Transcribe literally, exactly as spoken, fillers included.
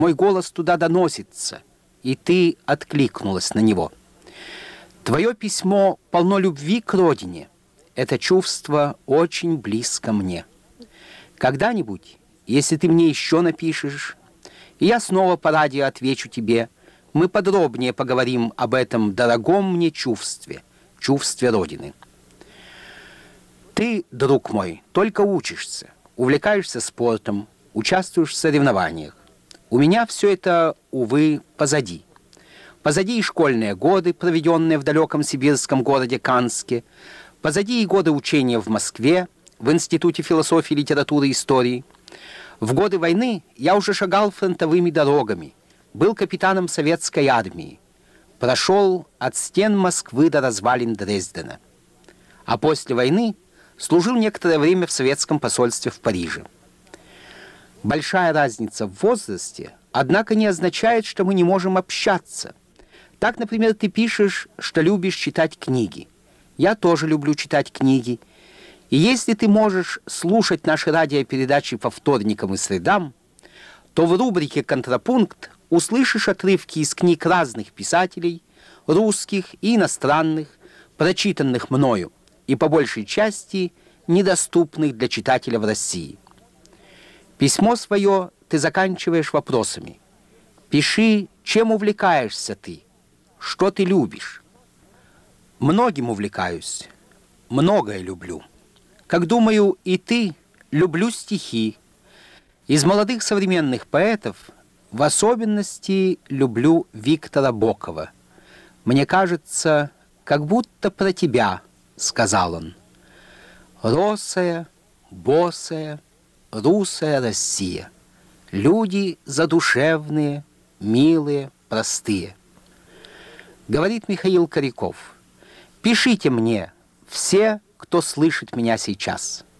Мой голос туда доносится, и ты откликнулась на него. Твое письмо полно любви к родине. Это чувство очень близко мне. Когда-нибудь, если ты мне еще напишешь, и я снова по радио отвечу тебе, мы подробнее поговорим об этом дорогом мне чувстве, чувстве Родины. Ты, друг мой, только учишься, увлекаешься спортом, участвуешь в соревнованиях. У меня все это, увы, позади. Позади и школьные годы, проведенные в далеком сибирском городе Канске, позади и годы учения в Москве, в Институте философии, литературы и истории. В годы войны я уже шагал фронтовыми дорогами, был капитаном советской армии, прошел от стен Москвы до развалин Дрездена. А после войны служил некоторое время в советском посольстве в Париже. Большая разница в возрасте, однако, не означает, что мы не можем общаться. Так, например, ты пишешь, что любишь читать книги. Я тоже люблю читать книги. И если ты можешь слушать наши радиопередачи по вторникам и средам, то в рубрике «Контрапункт» услышишь отрывки из книг разных писателей, русских и иностранных, прочитанных мною, и по большей части недоступных для читателя в России. Письмо свое ты заканчиваешь вопросами. Пиши, чем увлекаешься ты, что ты любишь. Многим увлекаюсь, многое люблю. Как думаю, и ты, люблю стихи. Из молодых современных поэтов в особенности люблю Виктора Бокова. Мне кажется, как будто про тебя, сказал он. Росая, босая, русая Россия. Люди задушевные, милые, простые. Говорит Михаил Коряков. Пишите мне, все, кто слышит меня сейчас.